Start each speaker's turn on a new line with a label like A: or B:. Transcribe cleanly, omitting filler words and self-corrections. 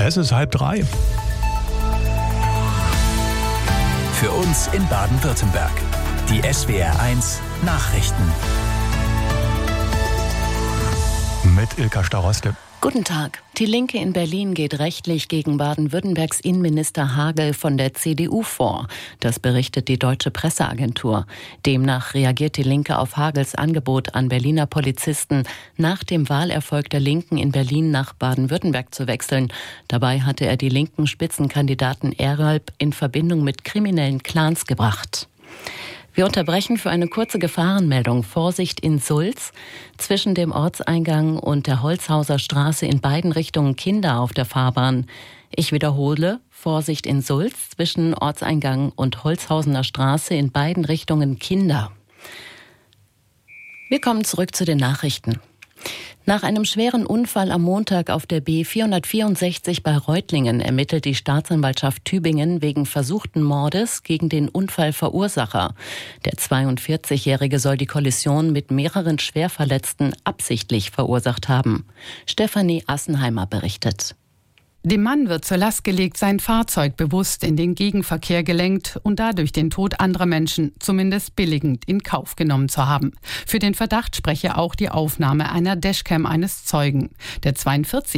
A: Es ist 2:30.
B: Für uns in Baden-Württemberg. Die SWR1 Nachrichten.
A: Mit Ilka Staroste.
C: Guten Tag. Die Linke in Berlin geht rechtlich gegen Baden-Württembergs Innenminister Hagel von der CDU vor. Das berichtet die Deutsche Presseagentur. Demnach reagiert die Linke auf Hagels Angebot an Berliner Polizisten, nach dem Wahlerfolg der Linken in Berlin nach Baden-Württemberg zu wechseln. Dabei hatte er die linken Spitzenkandidaten Eralb in Verbindung mit kriminellen Clans gebracht. Wir unterbrechen für eine kurze Gefahrenmeldung. Vorsicht in Sulz. Zwischen dem Ortseingang und der Holzhauser Straße in beiden Richtungen Kinder auf der Fahrbahn. Ich wiederhole, Vorsicht in Sulz. Zwischen Ortseingang und Holzhausener Straße in beiden Richtungen Kinder. Wir kommen zurück zu den Nachrichten. Nach einem schweren Unfall am Montag auf der B464 bei Reutlingen ermittelt die Staatsanwaltschaft Tübingen wegen versuchten Mordes gegen den Unfallverursacher. Der 42-Jährige soll die Kollision mit mehreren Schwerverletzten absichtlich verursacht haben. Stefanie Assenheimer berichtet.
D: Dem Mann wird zur Last gelegt, sein Fahrzeug bewusst in den Gegenverkehr gelenkt und dadurch den Tod anderer Menschen zumindest billigend in Kauf genommen zu haben. Für den Verdacht spreche auch die Aufnahme einer Dashcam eines Zeugen. Der 42